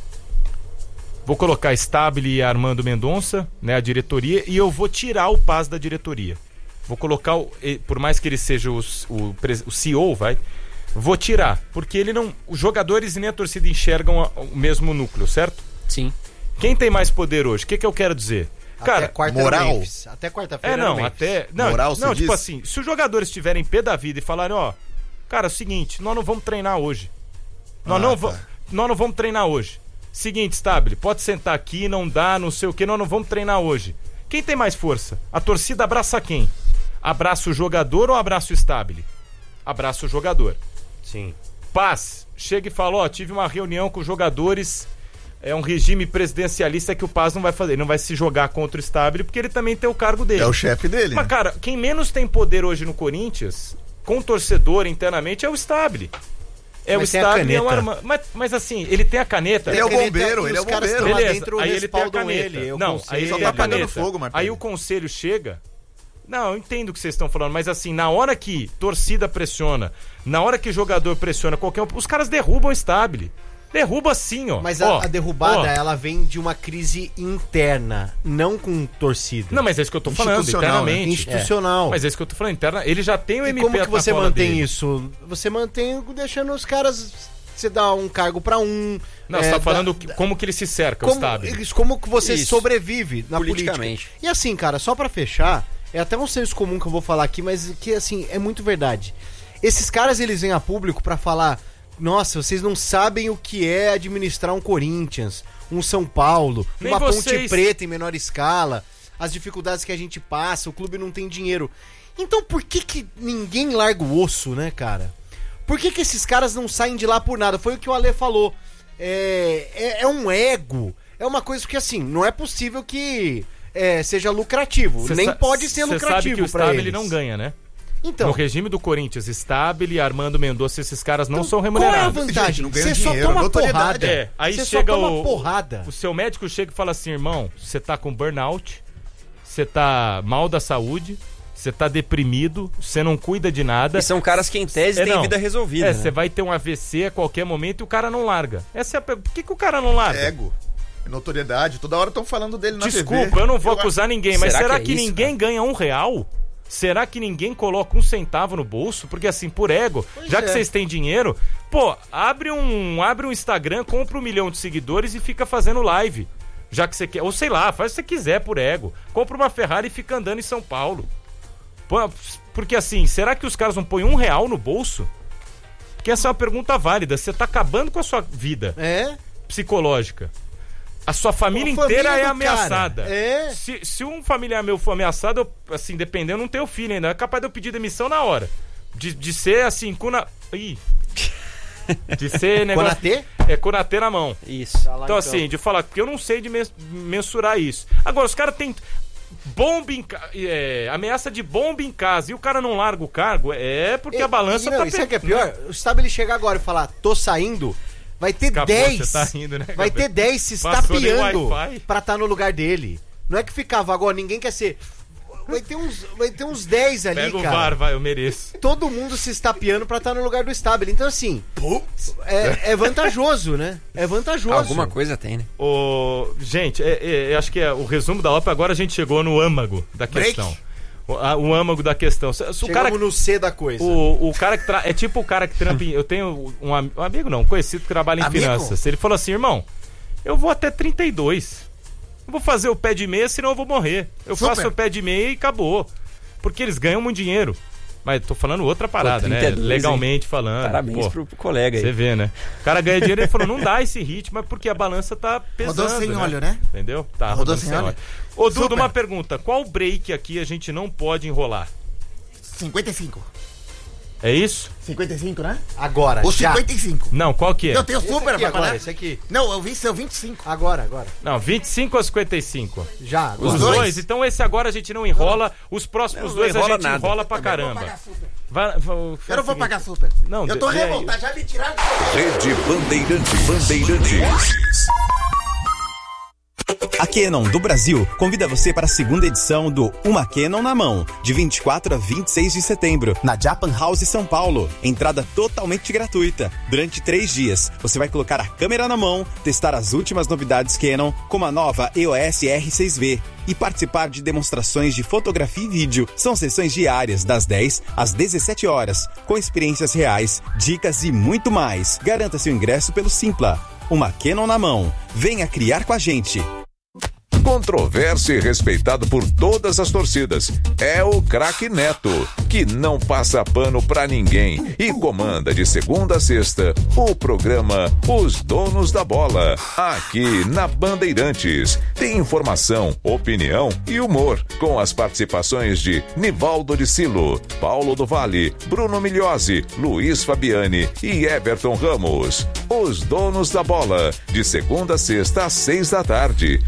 Vou colocar Stabile e Armando Mendonça, né, a diretoria, e eu vou tirar o Paz da diretoria. Vou colocar, o, por mais que ele seja o, o, o C E O, vai, vou tirar, porque ele não, os jogadores e nem a torcida enxergam a, o mesmo núcleo, certo? Sim. Quem tem mais poder hoje? O que, que eu quero dizer? Cara, até quarta moral. Memphis. Até quarta-feira. é não, Memphis. até não, Moral, não, você tipo diz? assim, se os jogadores estiverem pé da vida e falarem, ó, cara, é o seguinte, nós não vamos treinar hoje. Nós Ah, não tá. vamos, nós não vamos treinar hoje. Seguinte, Stabile, pode sentar aqui, não dá, não sei o que, nós não vamos treinar hoje. Quem tem mais força? A torcida abraça quem? Abraça o jogador ou abraça o Stabile? Abraça o jogador. Sim. Paz, chega e fala, ó, tive uma reunião com os jogadores, é um regime presidencialista que o Paz não vai fazer, ele não vai se jogar contra o Stabile, porque ele também tem o cargo dele. É o chefe dele, Mas, né? cara, quem menos tem poder hoje no Corinthians, com o torcedor internamente, é o Stabile. É Mas o tem a Stabile, é o caneta. Armando. Mas, mas assim, ele tem a caneta. Ele é o Caneta, bombeiro, e ele é os o caras bombeiro. estão lá Beleza, dentro, aí ele tem a respaldam caneta. ele. Eu Não, consigo. aí ele Só tem tá a apagando caneta. fogo, Martelli. Aí o conselho chega. Não, eu entendo o que vocês estão falando, mas assim, na hora que torcida pressiona, na hora que jogador pressiona qualquer um, os caras derrubam o Stabile. Derruba assim, ó. Mas Ó, a, a derrubada, ó. ela vem de uma crise interna, não com torcida. Não, mas é isso que eu tô falando, Institucional, né? internamente. Institucional. Mas é isso que eu tô falando, interna. Ele já tem o E M P como que na você cola mantém dele. isso? Você mantém deixando os caras... Você dá um cargo pra um... Não, é, você tá dá- falando que- como que ele se cerca, o como, Stabile. isso, como que você Isso. sobrevive na política. Politicamente. E assim, cara, só pra fechar, é até um senso comum que eu vou falar aqui, mas que assim, é muito verdade. Esses caras, eles vêm a público pra falar, nossa, vocês não sabem o que é administrar um Corinthians, um São Paulo, Nem uma Ponte vocês. Preta em menor escala, as dificuldades que a gente passa, o clube não tem dinheiro. Então por que que ninguém larga o osso, né, cara? Por que que esses caras não saem de lá por nada? Foi o que o Ale falou. É, é, é um ego. É uma coisa que, assim, não é possível que é, seja lucrativo. Cê Nem sa- pode ser cê lucrativo sabe que o pra Stabile eles. não ganha, né? Então, No regime do Corinthians, Stabile, Armando Mendonça, esses caras não então, são qual é a remunerados. vantagem? Gente, não ganha Você só dinheiro, toma notoriedade. porrada. É, aí Você chega só toma o, porrada. o seu médico chega e fala assim, irmão, você tá com burnout, você tá mal da saúde, você tá deprimido, você não cuida de nada. E são caras que em tese É, têm não. vida resolvida. É, né? você vai ter um A V C a qualquer momento e o cara não larga. Essa é a pergunta. Por que, que o cara não larga? Ego, notoriedade, toda hora estão falando dele na T V. Desculpa, eu não vou acusar ninguém, mas Será será, que é que, isso, ninguém ganha um real? Será que ninguém coloca um centavo no bolso? Porque assim, por ego, já que é. vocês têm dinheiro, pô, abre um, abre um Instagram, compra um milhão de seguidores e fica fazendo live. Já que você quer, ou sei lá, faz o que você quiser por ego. Compra uma Ferrari e fica andando em São Paulo. Pô, porque assim, será que os caras não põem um real no bolso? Porque essa é uma pergunta válida. Você tá acabando com a sua vida É? psicológica. A sua família A família inteira é do ameaçada. cara, é. Se, se um familiar meu for ameaçado, eu, assim, dependendo, eu não tenho filho ainda. É capaz de eu pedir demissão na hora. De, de ser assim, cuna... Ih. De ser negócio... Conatê? É, conatê na mão. Isso. Tá lá, Então, assim, de falar, porque eu não sei de men- mensurar isso. Agora, os caras têm. bomba em ca... é, ameaça de bomba em casa e o cara não larga o cargo, é porque E- a balança e não, tá isso é que é pior. O Stab ele chegar agora e falar, tô saindo, vai ter Escapou, dez. você tá rindo, né, vai Gabriel? ter dez se Passou nem estapeando Wi-Fi. pra estar no lugar dele. Não é que ficava agora, ninguém quer ser. Vai ter uns, vai ter uns dez ali, Pega o cara. V A R, vai, eu mereço. Todo mundo se estapeando pra estar no lugar do Stabile. Então, assim, é, é vantajoso, né? É vantajoso. Alguma coisa tem, né? O... Gente, é, é, eu acho que é o resumo da ópera, agora a gente chegou no âmago da Break. questão. O, a- o âmago da questão. Se- se o cara, Chegamos no C da coisa. o, o cara que tra... É tipo o cara que trampa em... Eu tenho um, am- um amigo, não, um conhecido que trabalha em Amigo? finanças. Ele falou assim, irmão, eu vou até trinta e dois. Eu vou fazer o pé de meia, senão eu vou morrer. Eu Super. faço o pé de meia e acabou. Porque eles ganham muito dinheiro. Mas tô falando outra parada, né? trinta e dois, Legalmente falando. Parabéns Pô, pro, pro colega aí. Você vê, né? O cara ganha dinheiro e ele falou, não dá esse ritmo, é porque a balança tá pesando. Rodou sem né? óleo, né? Entendeu? Tá, Rodou rodando sem sem óleo. óleo. Ô, Dudu, Super. uma pergunta. Qual break aqui a gente não pode enrolar? cinquenta e cinco. É isso? cinquenta e cinco, né? Agora, O já. cinquenta e cinco. Não, qual que é? Eu tenho Esse super aqui pra agora, pagar. esse aqui. Não, eu vi seu vinte e cinco. Agora, agora. Não, vinte e cinco ou cinquenta e cinco? Já, agora. Os dois? dois? Então esse agora a gente não enrola. Os próximos Não, não dois a enrola gente nada. enrola pra Eu vou caramba. pagar super. Vai, vai, Eu não vou pagar super. Não, eu tô de- de- revoltado, já me tiraram. Rede Bandeirantes. Bandeirantes. A Canon do Brasil convida você para a segunda edição do Uma Canon na Mão, de vinte e quatro a vinte e seis de setembro, na Japan House São Paulo. Entrada totalmente gratuita. Durante três dias, você vai colocar a câmera na mão, testar as últimas novidades Canon, como a nova E O S R seis V, e participar de demonstrações de fotografia e vídeo. São sessões diárias, das dez às dezessete horas, com experiências reais, dicas e muito mais. Garanta seu ingresso pelo Simpla. Uma Canon na Mão. Venha criar com a gente. Controverso e respeitado por todas as torcidas. É o craque Neto, que não passa pano pra ninguém e comanda de segunda a sexta o programa Os Donos da Bola, aqui na Bandeirantes. Tem informação, opinião e humor, com as participações de Nivaldo de Silo, Paulo do Vale, Bruno Migliosi, Luiz Fabiani e Everton Ramos. Os Donos da Bola, de segunda a sexta às seis da tarde.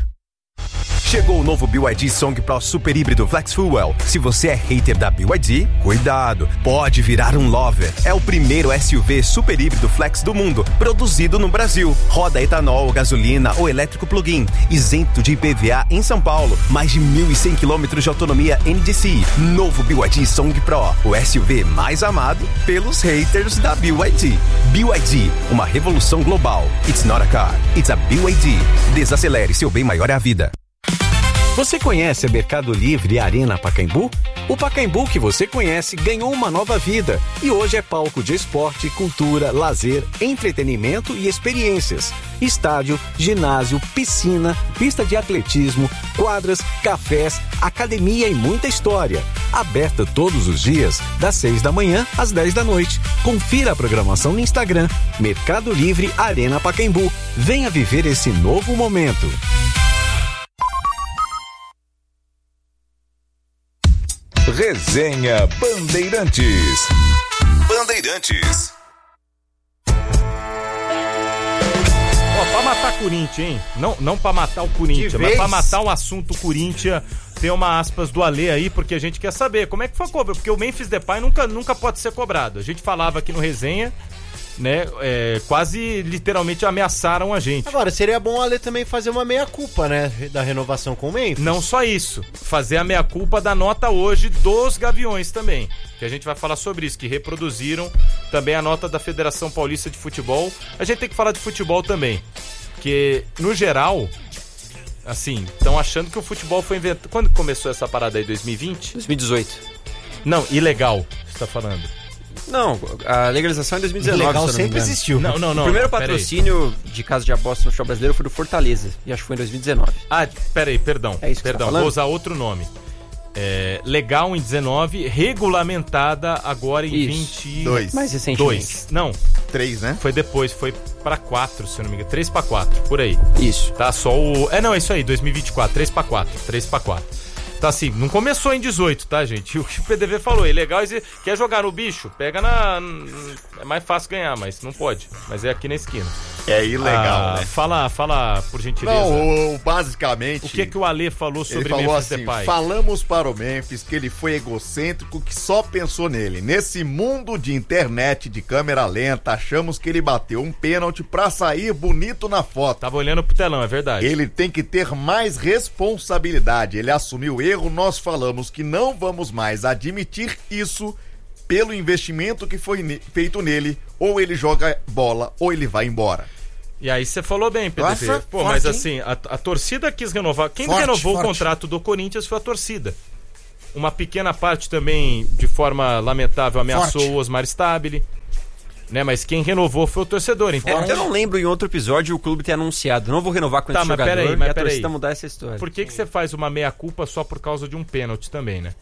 Chegou o novo B Y D Song Pro Super Híbrido Flex Fuel. Se você é hater da B Y D, cuidado, pode virar um lover. É o primeiro S U V super híbrido flex do mundo, produzido no Brasil. Roda etanol, gasolina ou elétrico plug-in, isento de I P V A em São Paulo. Mais de mil e cem quilômetros de autonomia N D C I. Novo B Y D Song Pro, o S U V mais amado pelos haters da B Y D. B Y D, uma revolução global. It's not a car, it's a B Y D. Desacelere, seu bem maior é a vida. Você conhece a Mercado Livre e a Arena Pacaembu? O Pacaembu que você conhece ganhou uma nova vida e hoje é palco de esporte, cultura, lazer, entretenimento e experiências. Estádio, ginásio, piscina, pista de atletismo, quadras, cafés, academia e muita história. Aberta todos os dias, das seis da manhã às dez da noite. Confira a programação no Instagram, Mercado Livre Arena Pacaembu. Venha viver esse novo momento. Resenha Bandeirantes. Bandeirantes. Ó, pra matar Corinthians, hein? Não, não pra matar o Corinthians, De mas vez. pra matar o assunto Corinthians, tem uma aspas do Alê aí, porque a gente quer saber como é que foi a cobra, porque o Memphis Depay nunca, nunca pode ser cobrado. A gente falava aqui no Resenha, né, é, quase literalmente ameaçaram a gente. Agora, seria bom a Ale também fazer uma meia-culpa, né? Da renovação com o Memphis. Não só isso, fazer a meia-culpa da nota hoje dos Gaviões também, que a gente vai falar sobre isso, que reproduziram também a nota da Federação Paulista de Futebol. A gente tem que falar de futebol também, porque no geral, assim, estão achando que o futebol foi inventado... Quando começou essa parada aí, dois mil e vinte? dois mil e dezoito. Não, ilegal, você tá falando. Não, a legalização é em dois mil e dezenove. Legal se eu não me sempre engano. existiu. Não, não, não. O primeiro não, pera aí. patrocínio de casa de aposta no futebol brasileiro foi do Fortaleza, e acho que foi em dois mil e dezenove. Ah, peraí, perdão. É isso que perdão, você tá falando? vou usar outro nome. É, legal em dezenove, regulamentada agora em Isso. vinte e Dois. Mais recentemente. dois. Não, Três, né? foi depois, foi pra quatro, se eu não me engano. três pra quatro, por aí. Isso. Tá, só o... É, não, é isso aí, dois mil e vinte e quatro, três pra quatro, três pra quatro. Tá assim, não começou em dezoito, tá, gente? O que o P D V falou, é legal, quer jogar no bicho? Pega na... É mais fácil ganhar, mas não pode. Mas é aqui na esquina. É ilegal, Ah, né? Fala, fala, por gentileza. Não, o, basicamente... O que que o Alê falou sobre ele falou Memphis assim, Depay? falamos para o Memphis que ele foi egocêntrico, que só pensou nele. Nesse mundo de internet, de câmera lenta, achamos que ele bateu um pênalti pra sair bonito na foto. Tava olhando pro telão, é verdade. Ele tem que ter mais responsabilidade. Ele assumiu o erro, nós falamos que não vamos mais admitir isso pelo investimento que foi ne- feito nele. Ou ele joga bola, ou ele vai embora. E aí você falou bem, P D P. Nossa, Pô, forte, mas hein? assim, a, a torcida quis renovar. Quem Forte, renovou forte. o contrato do Corinthians foi a torcida. Uma pequena parte também, de forma lamentável, ameaçou Forte. o Osmar Stabile. Né, mas quem renovou foi o torcedor. Então, É, eu não lembro em outro episódio o clube ter anunciado, não vou renovar com Tá, esse mas jogador peraí, mas e a peraí. torcida mudar essa história. Por que, que você faz uma meia-culpa só por causa de um pênalti também, né?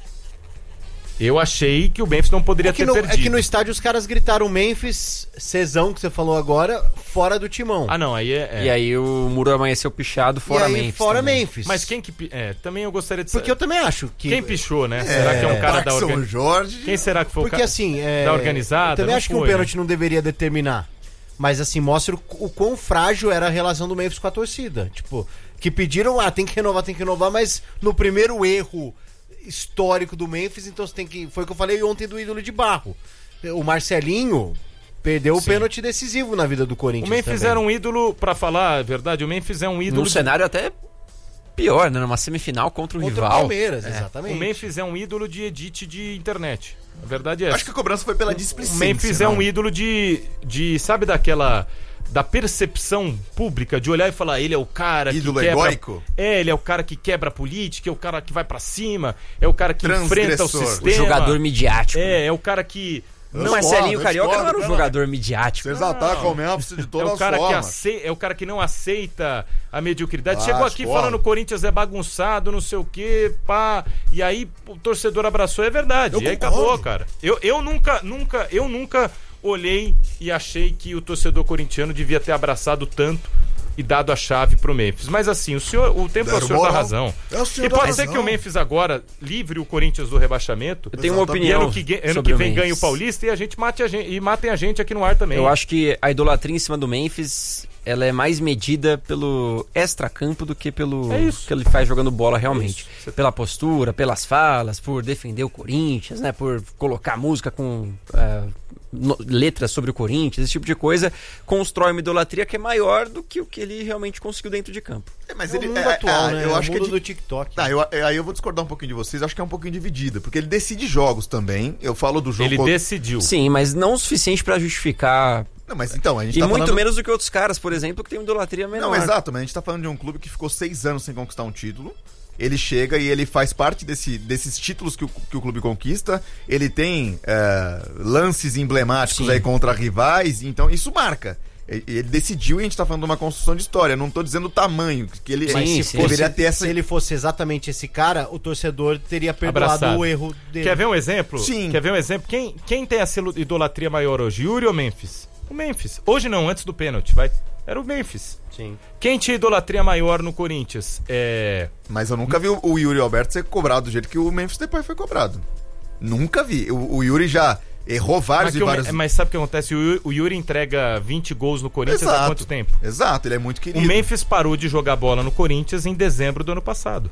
Eu achei que o Memphis não poderia É que, ter no, perdido. é que no estádio os caras gritaram Memphis, Cezão, que você falou agora, fora do timão. Ah, não, aí é... é. E aí o muro amanheceu pichado fora E aí, Memphis. fora também. Memphis. Mas quem que... pi- É, também eu gostaria de Porque eu também acho que... Quem pichou, né? Será que é um cara da Parque São organização? Jorge. Quem será que foi Porque o cara assim... É... da organizada? Eu também Não acho que foi, um pênalti né? não deveria determinar. Mas assim, mostra o, o quão frágil era a relação do Memphis com a torcida. Tipo, que pediram, ah, tem que renovar, tem que renovar, mas no primeiro erro histórico do Memphis, então você tem que... Foi o que eu falei ontem do ídolo de barro. O Marcelinho perdeu o Sim. pênalti decisivo na vida do Corinthians. O Memphis também. era um ídolo, pra falar a verdade, o Memphis é um ídolo... Num de- cenário até pior, né? Numa semifinal contra o Contra o rival. Palmeiras, É. exatamente. O Memphis é um ídolo de edit de internet. A verdade é essa. Acho que a cobrança foi pela O displicência. Memphis é não? um ídolo de, de... Sabe daquela... Da percepção pública, de olhar e falar, ele é o cara Ídolo que quebra... egóico? É, ele é o cara que quebra a política, é o cara que vai pra cima, é o cara que enfrenta o Transgressor. O sistema. O jogador midiático. É, é o cara que... Eu Não, Marcelinho discordo, eu Carioca não era um discordo, jogador midiático. Vocês atacam o Memphis de É todas o, cara as que formas. acei- é o cara que não aceita a mediocridade. Ah, Chegou aqui discordo. falando que o Corinthians é bagunçado, não sei o quê, pá. E aí o torcedor abraçou, é verdade. Eu e aí concordo. acabou, cara. Eu, eu nunca, nunca, eu nunca olhei e achei que o torcedor corintiano devia ter abraçado tanto e dado a chave pro Memphis. Mas assim, o senhor, o tempo é o Deram senhor da moral. razão. É o senhor E da pode ser razão. que o Memphis agora livre o Corinthians do rebaixamento. Eu tenho uma Exatamente. E opinião ano que, gue- ano sobre que o vem ganha o Memphis. Paulista e a gente mate a gente e matem a gente aqui no ar também. Eu acho que a idolatria em cima do Memphis, ela é mais medida pelo extracampo do que pelo É isso. que ele faz jogando bola realmente. É isso. Pela postura, pelas falas, por defender o Corinthians, né? Por colocar música com eh, no- letras sobre o Corinthians, esse tipo de coisa, constrói uma idolatria que é maior do que o que ele realmente conseguiu dentro de campo. É, mas É o ele mundo é, atual, é, né? Eu É o acho que é mundo de- do TikTok. Tá, eu, é, aí eu vou discordar um pouquinho de vocês, acho que é um pouquinho dividida, porque ele decide jogos também. Eu falo do jogo. Ele contra- decidiu. Sim, mas não o suficiente pra justificar. Não, mas então, a gente E tá muito falando... menos do que outros caras, por exemplo, que tem uma idolatria menor. Não, exato, mas a gente tá falando de um clube que ficou seis anos sem conquistar um título. Ele chega e ele faz parte desse, desses títulos que o, que o clube conquista. Ele tem é, lances emblemáticos Sim. aí contra rivais, então isso marca. E- Ele decidiu e a gente tá falando de uma construção de história. Não tô dizendo o tamanho, que ele Mas se, sim. fosse, deveria ter essa. se ele fosse exatamente esse cara, o torcedor teria perdoado Abraçado. o erro dele. Quer ver um exemplo? Sim. Quer ver um exemplo? Quem, quem tem essa idolatria maior hoje? Yuri ou Memphis? O Memphis. Hoje não, antes do pênalti, vai. Era o Memphis. Sim. Quem tinha idolatria maior no Corinthians? É... Mas eu nunca vi o, o Yuri Alberto ser cobrado do jeito que o Memphis Depay foi cobrado. Nunca vi. O, o Yuri já errou vários Mas, e que o- vários. mas sabe o que acontece? O Yuri, o Yuri entrega vinte gols no Corinthians há quanto tempo? Exato, ele é muito querido. O Memphis parou de jogar bola no Corinthians em dezembro do ano passado.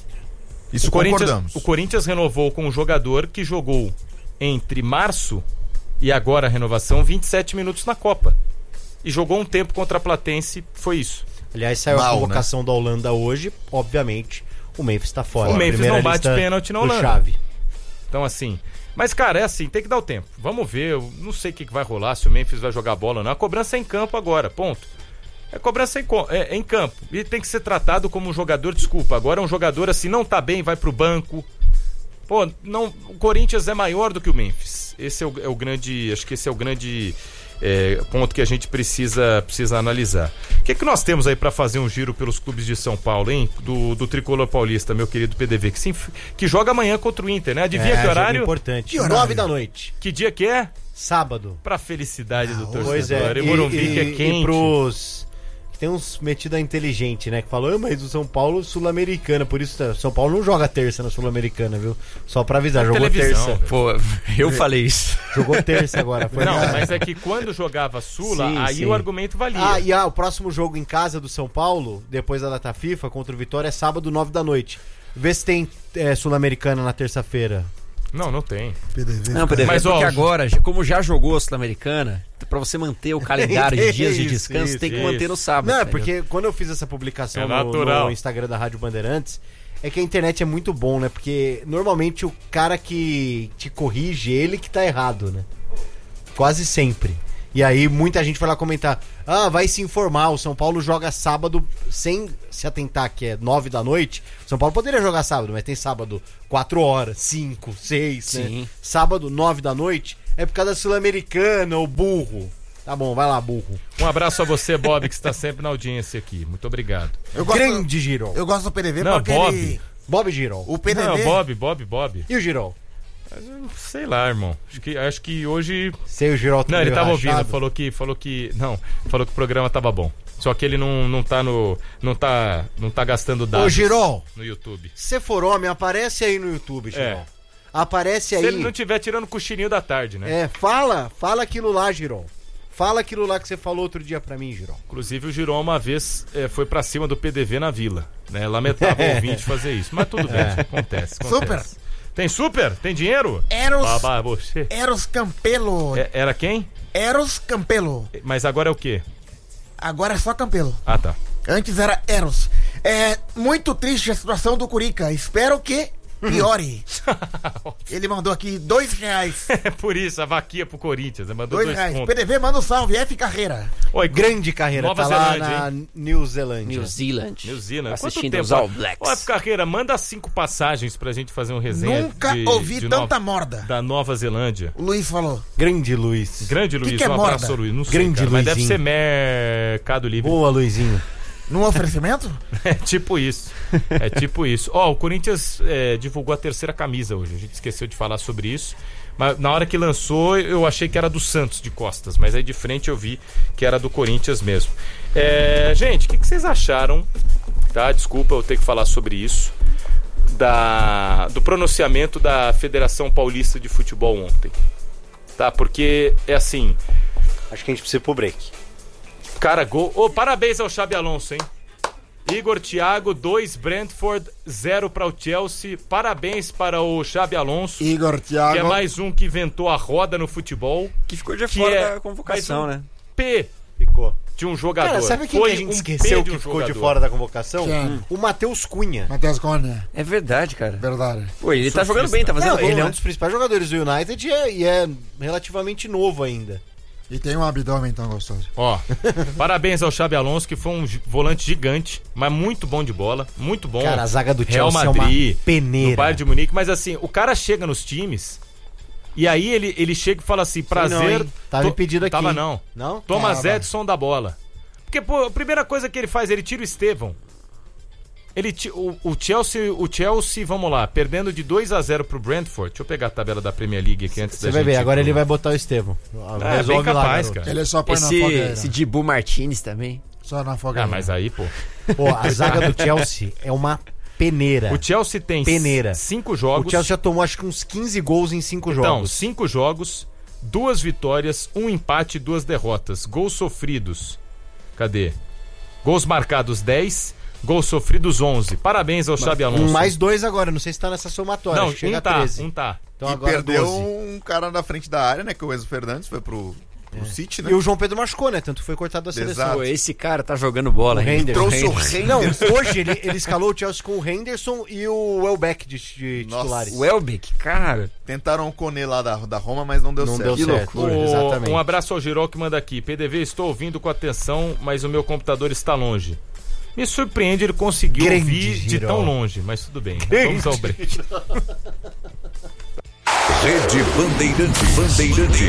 Isso o Corinthians, concordamos. o Corinthians renovou com um jogador que jogou entre março e agora a renovação vinte e sete minutos na Copa. E jogou um tempo contra a Platense, foi isso. Aliás, saiu Mal, a convocação da Holanda hoje, obviamente, o Memphis tá fora. O Na Memphis primeira não bate lista pênalti na do Holanda. Chave. Então, assim. Mas, cara, é assim, tem que dar o tempo. Vamos ver, eu não sei o que que vai rolar, se o Memphis vai jogar bola ou não. A cobrança é em campo agora, ponto. É cobrança em, co- é, é em campo. E tem que ser tratado como um jogador, desculpa. Agora é um jogador assim, não tá bem, vai pro banco. Pô, não, o Corinthians é maior do que o Memphis. Esse é o, é o grande. Acho que esse é o grande é, ponto que a gente precisa, precisa analisar. O que, que nós temos aí pra fazer um giro pelos clubes de São Paulo, hein? Do, do Tricolor Paulista, meu querido P D V, que, se enf- que joga amanhã contra o Inter, né? Adivinha É, que jogo horário? importante. Que horário? Nove da noite. Que dia que é? Sábado. Pra felicidade do torcedor. Pois é. E Morumbi que é e quente. pros Tem uns metidos inteligente, né? Que falou, ah, mas o São Paulo Sul-Americana, por isso tá, São Paulo não joga terça na Sul-Americana, viu? Só pra avisar, É jogou televisão. terça. Pô, eu falei isso. Jogou terça agora. Foi Não, mal. mas é que quando jogava Sula, Sim, aí sim. o argumento valia. Ah, e ah, o próximo jogo em casa do São Paulo, depois da data FIFA, contra o Vitória, é sábado, nove da noite. Vê se tem é, Sul-Americana na terça-feira. Não, não tem. P D V. Não, P D V, Mas, porque ó, agora, como já jogou a Sul-Americana, pra você manter o calendário de dias de Isso, descanso, isso, tem que isso. manter no sábado. Não, é entendeu? porque quando eu fiz essa publicação É no, natural. no Instagram da Rádio Bandeirantes, é que a internet é muito bom, né? Porque normalmente o cara que te corrige, ele que tá errado, né? Quase sempre. E aí muita gente vai lá comentar, ah, vai se informar, o São Paulo joga sábado sem se atentar que é nove da noite. O São Paulo poderia jogar sábado, mas tem sábado quatro horas, cinco, seis, né? Sim. Sábado, nove da noite, é por causa da Sul-Americana, o burro. Tá bom, vai lá, burro. Um abraço a você, Bob, que está sempre na audiência aqui. Muito obrigado. Eu gosto, Grande Girol. eu gosto do P D V Não, porque Bob. ele... Bob Girol. O P D V... Não, Bob, Bob, Bob. E o Girol? Sei lá, irmão. Acho que, acho que hoje... Sei o Girol. Não, ele tava rachado. ouvindo, falou que, falou que... Não, falou que o programa tava bom. Só que ele não, não tá no... Não tá, não tá gastando dados Ô, Girol, no YouTube. se for homem, aparece aí no YouTube, Girol. É. Aparece Se aí. ele não estiver tirando o cochilinho da tarde, né? É, fala, fala aquilo lá, Girol. Fala aquilo lá que você falou outro dia pra mim, Girol. Inclusive o Girão uma vez é, foi pra cima do P D V na Vila, né? Lamentável o ouvinte fazer isso, mas tudo bem, É. acontece, acontece. Super. Tem super? Tem dinheiro? Eros, Babá, você. Eros Campelo. É, era quem? Eros Campelo. Mas agora é o quê? Agora é só Campelo. Ah, tá. Antes era Eros. É muito triste a situação do Curica. Espero que piore. Ele mandou aqui dois reais. É por isso, a vaquinha pro Corinthians, né? Mandou Dois dois, reais. pontos. P D V, manda um salve. F Carreira. Oi, Grande carreira, Nova tá lá Zelândia, na hein? New Zelândia. New Zealand. New Zealand. Assistindo Quanto tempo? os All Blacks. Ó, F. Carreira, manda cinco passagens pra gente fazer um resenha. Nunca de, ouvi de tanta Nova- morda. Da Nova Zelândia. O Luiz falou. Grande Luiz. Grande Luiz, que é um abraço morda? ao Luiz. Não sei, Grande cara, mas deve Luizinho. ser Mercado Livre. Boa, Luizinho. Num oferecimento? É tipo isso. É tipo isso. Ó, o Corinthians é, divulgou a terceira camisa hoje. A gente esqueceu de falar sobre isso. Mas na hora que lançou, eu achei que era do Santos de costas. Mas aí de frente eu vi que era do Corinthians mesmo. É, gente, o que, que vocês acharam? Tá? Desculpa eu ter que falar sobre isso. Da, do pronunciamento da Federação Paulista de Futebol ontem. Tá? Porque é assim. Acho que a gente precisa ir pro break. Cara, gol. Ô, parabéns ao Xabi Alonso, hein? Igor Thiago, dois, Brentford, zero para o Chelsea. Parabéns para o Xabi Alonso, Igor Thiago. que é mais um que inventou a roda no futebol. Que ficou de Que fora é da convocação, mais um né? P Ficou. de um jogador. Cara, sabe quem Foi que a gente um esqueceu P de que um ficou de jogador. fora da convocação? Quem? O Matheus Cunha. Matheus Cunha. É verdade, cara. Verdade. Pô, ele tá Surfista. jogando bem, tá fazendo Não, gol, ele é né? um dos principais jogadores do United e é, e é relativamente novo ainda. E tem um abdômen tão gostoso. Ó, parabéns ao Xabi Alonso, que foi um gi- volante gigante, mas muito bom de bola, muito bom. Cara, a zaga do Real Chelsea é Madrid, uma peneira. no Bayern de Munique, mas assim, o cara chega nos times e aí ele, ele chega e fala assim, prazer... não, hein? Tava to- impedido aqui, Tava hein? não. Não? Thomas Tava. Edson da bola. Porque, pô, a primeira coisa que ele faz, ele tira o Estevão. Ele, ti- o, o Chelsea, o Chelsea, vamos lá, perdendo de dois a zero pro Brentford. Deixa eu pegar a tabela da Premier League aqui antes Você da vai gente ver, ir agora pro- ele vai botar o Estevão. É, bem capaz, garoto. cara. Ele só põe na Esse, fogueira. esse Dibu Martinez também. Só na fogueira. Ah, mas aí, pô. Pô, a zaga do Chelsea é uma peneira. O Chelsea tem Peneira. cinco jogos. O Chelsea já tomou acho que uns quinze gols em cinco Então, jogos. cinco jogos, duas vitórias, um empate e duas derrotas. Gols sofridos. Cadê? Gols marcados dez, gols sofridos onze. Parabéns ao Xabi Alonso. Um mais dois agora, não sei se tá nessa somatória. Não, acho que chega um a tá, treze. um tá. Então e agora perdeu doze. um cara na frente da área, né? Que é o Enzo Fernandes foi pro, pro City, né? E o João Pedro machucou, né? Tanto foi cortado da seleção. Exato. Pô, esse cara tá jogando bola, O hein? Henderson. trouxe o Não, Henderson. hoje ele, ele escalou o Chelsea com o Henderson e o Welbeck de, de Nossa, titulares. O Elbeck, cara. Tentaram o Conê lá da, da Roma, mas não deu Não certo. deu Que certo. loucura, O- Exatamente. Um abraço ao Girol que manda aqui. P D V, estou ouvindo com atenção, mas o meu computador está longe. Me surpreende ele conseguiu Grande ouvir de Girol. tão longe, mas tudo bem. Grande Vamos ao break. Rede Bandeirantes.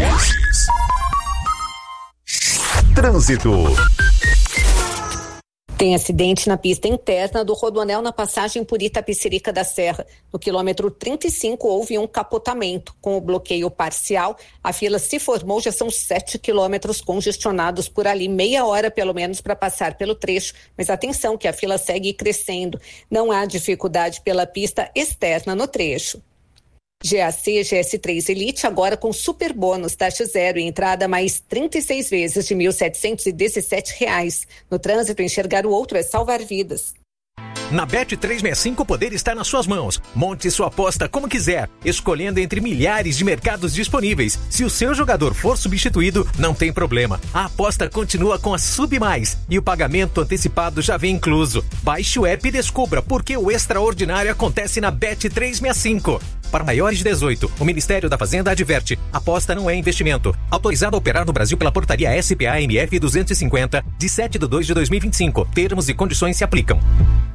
Bandeirantes. Trânsito. Tem acidente na pista interna do Rodoanel na passagem por Itapecerica da Serra. No quilômetro trinta e cinco houve um capotamento. Com o bloqueio parcial, a fila se formou, já são sete quilômetros congestionados por ali, meia hora pelo menos para passar pelo trecho. Mas atenção que a fila segue crescendo. Não há dificuldade pela pista externa no trecho. G A C G S três Elite agora com super bônus, taxa zero e entrada mais trinta e seis vezes de mil setecentos e dezessete reais. No trânsito, enxergar o outro é salvar vidas. Na Bet trezentos e sessenta e cinco o poder está nas suas mãos. Monte sua aposta como quiser, escolhendo entre milhares de mercados disponíveis. Se o seu jogador for substituído, não tem problema. A aposta continua com a Sub Mais e o pagamento antecipado já vem incluso. Baixe o app e descubra por que o extraordinário acontece na Bet trezentos e sessenta e cinco. Para maiores de dezoito, o Ministério da Fazenda adverte: aposta não é investimento. Autorizado a operar no Brasil pela portaria S P A M F duzentos e cinquenta, de sete de dois de dois mil e vinte e cinco. Termos e condições se aplicam.